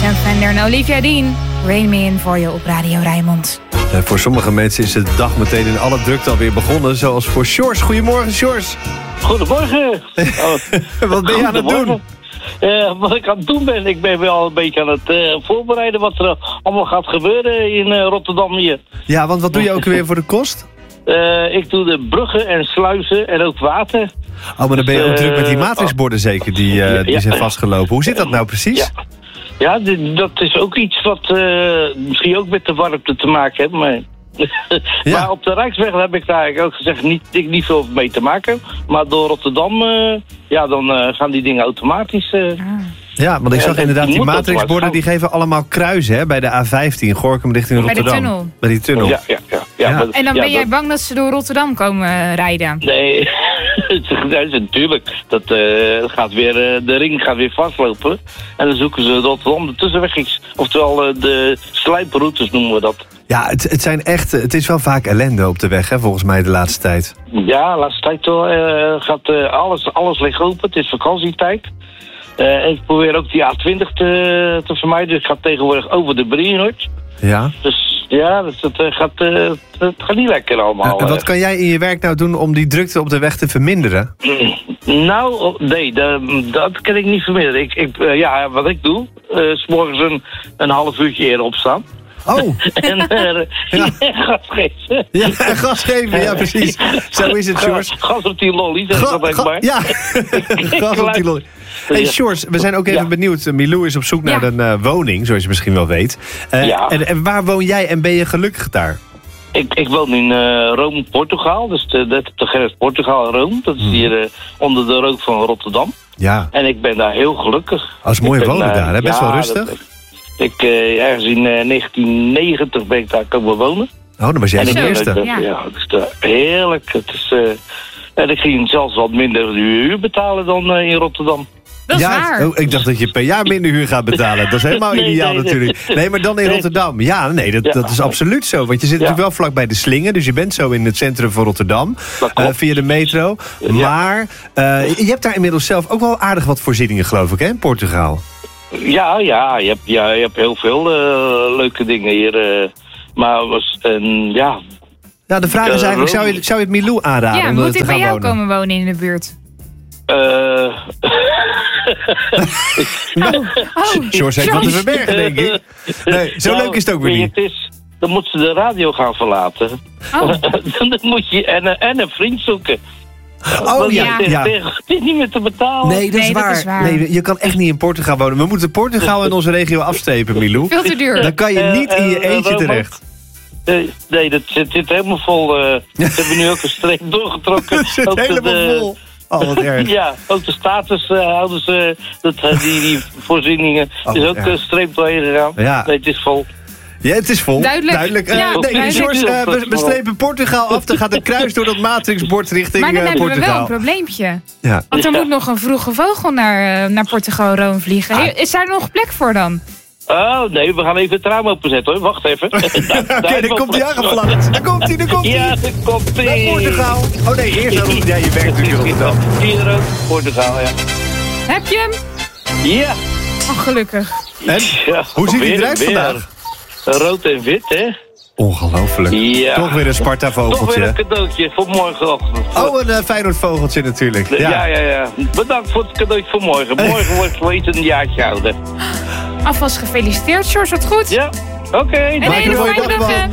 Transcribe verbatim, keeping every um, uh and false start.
Adam Fender en Olivia Dean. Rain Me In voor je op Radio Rijnmond. En voor sommige mensen is de dag meteen in alle drukte alweer begonnen. Zoals voor Sjors. Goedemorgen, Sjors. Goedemorgen. Oh. Wat ben je aan het doen? Uh, wat ik aan het doen ben, ik ben wel een beetje aan het uh, voorbereiden wat er allemaal gaat gebeuren in uh, Rotterdam hier. Ja, want wat doe je ook weer voor de kost? Uh, ik doe de bruggen en sluizen en ook water. Oh, maar dan ben je ook uh, druk met die matrixborden zeker, die, uh, ja, die zijn ja. vastgelopen. Hoe zit dat nou precies? Ja, ja dit, dat is ook iets wat uh, misschien ook met de warmte te maken heeft, maar... Ja. Maar op de Rijksweg heb ik daar eigenlijk ook gezegd niet, ik niet veel mee te maken. Maar door Rotterdam, uh, ja, dan uh, gaan die dingen automatisch... Uh, Ah. Ja, want ik zag Ja, inderdaad die die moet matrixborden, die geven allemaal kruisen hè, bij de A vijftien, Gorinchem richting Bij de Rotterdam. tunnel. Bij die tunnel. ja, ja, ja, ja, Ja. maar- En dan ja, ben jij dat- bang dat ze door Rotterdam komen uh, rijden? Nee, dat is natuurlijk. Dat uh, gaat weer, uh, de ring gaat weer vastlopen. En dan zoeken ze Rotterdam de tussenwegjes. Oftewel uh, de slijproutes noemen we dat. Ja, het, het, zijn echt, het is wel vaak ellende op de weg, hè, volgens mij de laatste tijd. Ja, laatste tijd uh, gaat uh, alles, alles ligt open. Het is vakantietijd. Uh, en ik probeer ook die A twintig te, te vermijden. Ik ga tegenwoordig over de Brienhard. Ja. Dus ja, dus het, uh, gaat, uh, het gaat niet lekker allemaal. En wat uh. kan jij in je werk nou doen om die drukte op de weg te verminderen? Nou, nee, dat, dat kan ik niet verminderen. Ik, ik, uh, ja, wat ik doe, uh, 's morgens een, een half uurtje eerder opstaan. Oh, En uh, Ja. gas geven. ja, en gas geven, ja precies. Zo is het, Sjors. Gas op die lolly, zeg ik Ga- dat ga- eigenlijk maar. Ja, gas op die lolly. Hey Sjors, we zijn ook even Ja. benieuwd. Milou is op zoek naar Ja. een uh, woning, zoals je misschien wel weet. Uh, Ja. en, en waar woon jij en ben je gelukkig daar? Ik, ik woon in uh, Rome, Portugal. Dus de, de, de grens Portugal en Rome. Dat is hier uh, onder de rook van Rotterdam. Ja, En ik ben daar heel gelukkig. dat is mooi Ik ben, wonen uh, daar, hè? Best ja, wel rustig. dat- ik, uh, ergens in uh, negentien negentig ben ik daar komen wonen. Oh, dan was jij En de ik, eerste. uh, Ja. ja, het is daar heerlijk. Het is, uh, en ik ging zelfs wat minder huur betalen dan uh, in Rotterdam. Dat is ja, waar. oh, ik dacht dat je per jaar minder huur gaat betalen. Dat is helemaal Nee, ideaal nee, nee. natuurlijk. Nee, maar dan in Nee. Rotterdam. Ja, nee, dat, Ja. dat is absoluut zo. Want je zit Ja. natuurlijk wel vlak bij de Slingen. Dus je bent zo in het centrum van Rotterdam. Dat klopt. uh, via de metro. Ja. Maar uh, je hebt daar inmiddels zelf ook wel aardig wat voorzieningen, geloof ik, hè, in Portugal. Ja, ja, je hebt, ja, je hebt heel veel uh, leuke dingen hier. Uh, maar was, en, ja, Nou, de vraag is Uh, eigenlijk, zou je, zou je het Milou aanraden Ja, om moet er te ik bij gaan jou wonen? komen wonen in de buurt? Uh, Oh, George heeft wat te Sjors. verbergen, denk ik. Nee, zo nou, leuk is het ook weer weet je, niet. Het is, dan moet ze de radio gaan verlaten. Oh. Dan moet je en, een- en een vriend zoeken. Oh Want ja, het, is, ja. het is niet meer te betalen. Nee, dat is Nee, dat waar. is waar. Nee, je kan echt niet in Portugal wonen. We moeten Portugal in onze regio afstepen, Milou. Veel te duur. Dan kan je Eh, niet in je eh, eentje Roma? terecht. Nee, nee, dat zit, zit helemaal vol. Uh, ze hebben nu ook een streep doorgetrokken. Het zit Ook de- helemaal de- vol. Oh, wat erg. Ja, ook de statushouders, uh, dat, uh, die, die voorzieningen, Oh, is ook ja. een streep doorheen gegaan. Ja. Nee, het is vol. Ja, het is vol. Duidelijk. Eh, Ja, nee, duidelijk. George, eh, we, we strepen Portugal af. Dan gaat een kruis door dat matrixbord richting Maar dan eh, hebben we wel Portugal. een probleempje. Ja. Want er Ja. moet nog een vroege vogel naar, uh, naar Portugal Rome vliegen. Ah. Is daar nog plek voor dan? Oh, nee, we gaan even het raam openzetten hoor. Wacht even. Daar- daar Oké, is dan wel komt hij plek voor. aangevlacht. Daar komt hij, daar komt hij. Ja, daar komt Naar hij. Portugal. Oh nee, eerst dan. Ja, je werkt natuurlijk in Rotterdam. Hier ook, Portugal, ja. Heb je hem? Ja. Oh, gelukkig. En? Ja, Hoe ziet hij weer- eruit weer. vandaag? Rood en wit, hè? Ongelooflijk. Ja. Toch weer een Toch Sparta-vogeltje. weer een cadeautje voor morgenochtend. Oh, een uh, Feyenoord-vogeltje natuurlijk. Ja. Ja. ja, ja, Bedankt voor het cadeautje voor morgen. Morgen wordt het wel iets een jaartje ouder. Alvast gefeliciteerd, George. Wat goed. Ja, oké. En een Maak er hele een mooie fijne dag dag, van. hè.